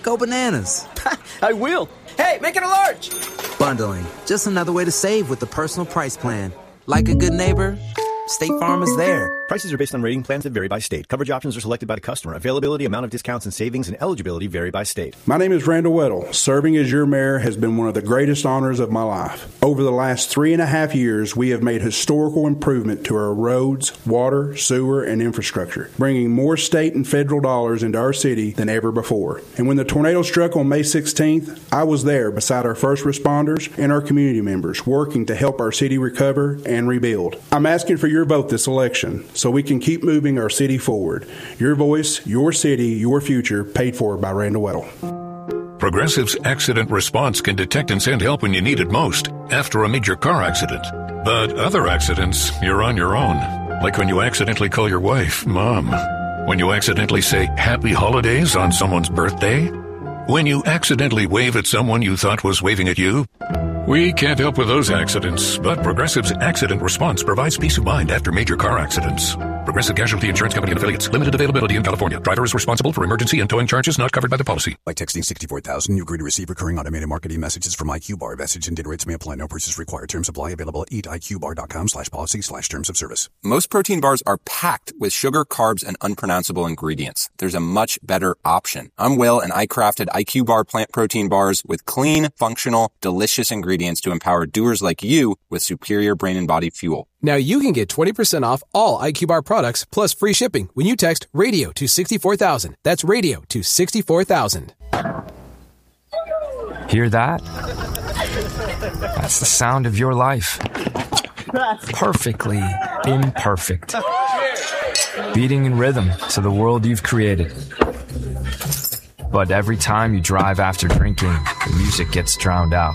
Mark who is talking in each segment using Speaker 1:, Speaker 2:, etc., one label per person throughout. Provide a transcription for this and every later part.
Speaker 1: Go bananas.
Speaker 2: I will. Hey, make it a large.
Speaker 1: Bundling. Just another way to save with the Personal Price Plan. Like a good neighbor, State Farm is there.
Speaker 3: Prices are based on rating plans that vary by state. Coverage options are selected by the customer. Availability, amount of discounts and savings, and eligibility vary by state.
Speaker 4: My name is Randall Weddle. Serving as your mayor has been one of the greatest honors of my life. Over the last 3.5 years, we have made historical improvement to our roads, water, sewer, and infrastructure, bringing more state and federal dollars into our city than ever before. And when the tornado struck on May 16th, I was there beside our first responders and our community members, working to help our city recover and rebuild. I'm asking for your vote this election so we can keep moving our city forward. Your voice, your city, your future, paid for by Randall Weddle.
Speaker 5: Progressive's Accident Response can detect and send help when you need it most, after a major car accident. But other accidents, you're on your own. Like when you accidentally call your wife Mom. When you accidentally say Happy Holidays on someone's birthday. When you accidentally wave at someone you thought was waving at you. We can't help with those accidents, but Progressive's Accident Response provides peace of mind after major car accidents. Progressive Casualty Insurance Company and Affiliates. Limited availability in California. Driver is responsible for emergency and towing charges not covered by the policy.
Speaker 6: By texting 64,000, you agree to receive recurring automated marketing messages from IQ Bar. Message and data rates may apply. No purchase required. Terms apply. Available at eatiqbar.com/policy/terms of service.
Speaker 7: Most protein bars are packed with sugar, carbs, and unpronounceable ingredients. There's a much better option. I'm Will, and I crafted IQ Bar plant protein bars with clean, functional, delicious ingredients to empower doers like you with superior brain and body fuel.
Speaker 8: Now you can get 20% off all IQ Bar products plus free shipping when you text radio to 64,000. That's radio to 64,000.
Speaker 9: Hear that? That's the sound of your life. Perfectly imperfect. Beating in rhythm to the world you've created. But every time you drive after drinking, the music gets drowned out.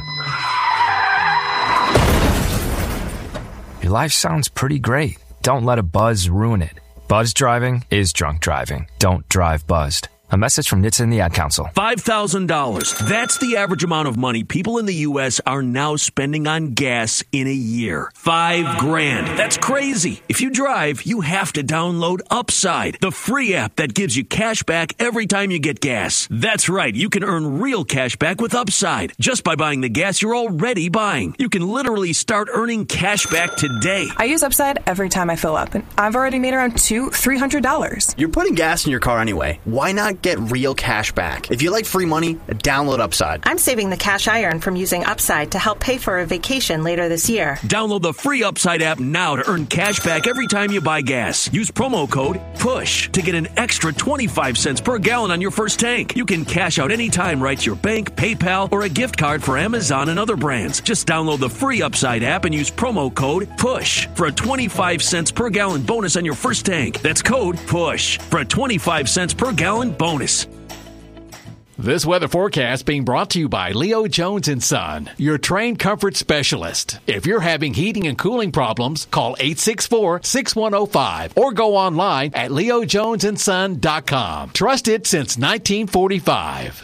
Speaker 9: Your life sounds pretty great. Don't let a buzz ruin it. Buzz driving is drunk driving. Don't drive buzzed. A message from NHTSA and the Ad Council.
Speaker 10: $5,000. That's the average amount of money people in the U.S. are now spending on gas in a year. $5,000. That's crazy. If you drive, you have to download Upside, the free app that gives you cash back every time you get gas. That's right. You can earn real cash back with Upside just by buying the gas you're already buying. You can literally start earning cash back today.
Speaker 11: I use Upside every time I fill up, and I've already made around $200-$300.
Speaker 12: You're putting gas in your car anyway. Why not get real cash back? If you like free money, download Upside.
Speaker 13: I'm saving the cash I earn from using Upside to help pay for a vacation later this year.
Speaker 10: Download the free Upside app now to earn cash back every time you buy gas. Use promo code PUSH to get an extra 25 cents per gallon on your first tank. You can cash out anytime right to your bank, PayPal, or a gift card for Amazon and other brands. Just download the free Upside app and use promo code PUSH for a 25 cents per gallon bonus on your first tank. That's code PUSH for a 25 cents per gallon bonus.
Speaker 14: This weather forecast being brought to you by Leo Jones & Son, your trained comfort specialist. If you're having heating and cooling problems, call 864-6105 or go online at leojonesandson.com. Trusted since 1945.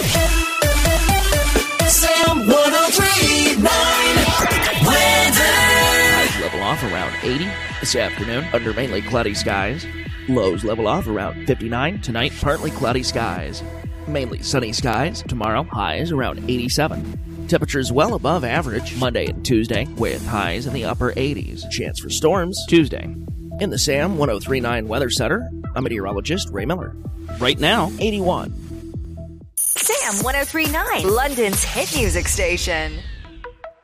Speaker 15: Sam 103.9 weather.
Speaker 16: Highs level off around 80 this afternoon under mainly cloudy skies. Lows level off around 59 tonight, partly cloudy skies. Mainly sunny skies. Tomorrow, highs around 87. Temperatures well above average Monday and Tuesday, with highs in the upper 80s. Chance for storms Tuesday. In the Sam 103.9 Weather Center, I'm meteorologist Ray Miller. Right now, 81.
Speaker 17: Sam 103.9, London's hit music station.